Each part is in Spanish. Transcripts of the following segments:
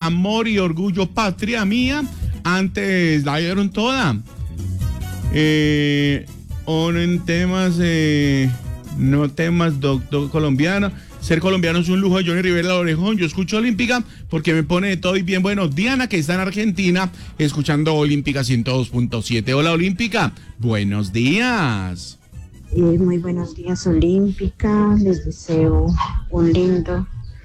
amor y orgullo, patria mía. Antes la dieron toda. O en temas, no temas, doctor colombiano. Ser colombiano es un lujo de Johnny Rivera de Orejón. Yo escucho Olímpica porque me pone de todo y bien bueno. Diana, que está en Argentina, escuchando Olímpica 102.7. Hola, Olímpica. Buenos días. Muy buenos días, Olímpica. Les deseo un lindo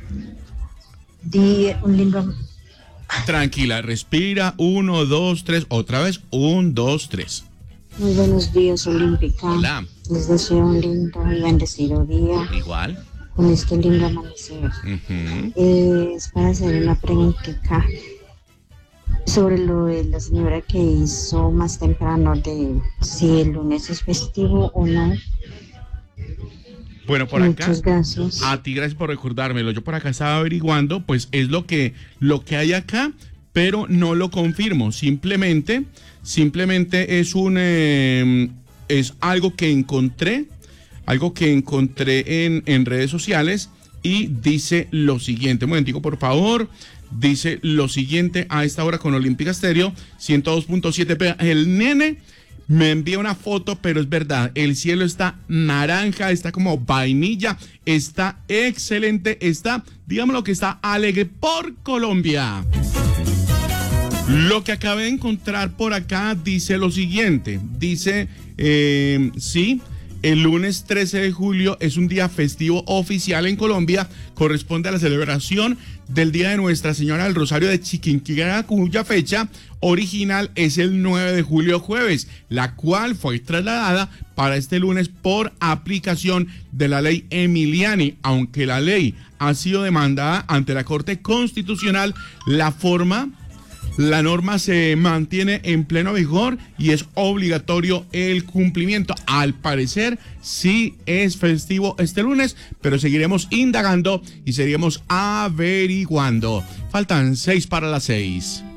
día, Tranquila, respira. 1, 2, 3. Otra vez. 1, 2, 3. Muy buenos días, Olímpica. Hola. Les deseo un lindo y bendecido día. Igual. Con este lindo amanecer. Es para hacer una preguntita sobre lo de la señora que hizo más temprano de si el lunes es festivo o no. Bueno, por Muchas acá, gracias. a ti gracias por recordármelo. Yo por acá estaba averiguando, pues es lo que hay acá, pero no lo confirmo. Simplemente es algo que encontré en redes sociales y dice lo siguiente. Un momentico, por favor. Dice lo siguiente a esta hora con Olímpica Estéreo 102.7. El nene me envía una foto, pero es verdad, el cielo está naranja, está como vainilla, está excelente, está, digámoslo que está alegre por Colombia. Lo que acabé de encontrar por acá dice lo siguiente, dice, sí, el lunes 13 de julio es un día festivo oficial en Colombia, corresponde a la celebración del Día de Nuestra Señora del Rosario de Chiquinquirá, cuya fecha original es el 9 de julio jueves, la cual fue trasladada para este lunes por aplicación de la ley Emiliani. Aunque la ley ha sido demandada ante la Corte Constitucional, la norma se mantiene en pleno vigor y es obligatorio el cumplimiento. Al parecer sí es festivo este lunes, pero seguiremos indagando y seguiremos averiguando. Faltan 6 para las 6.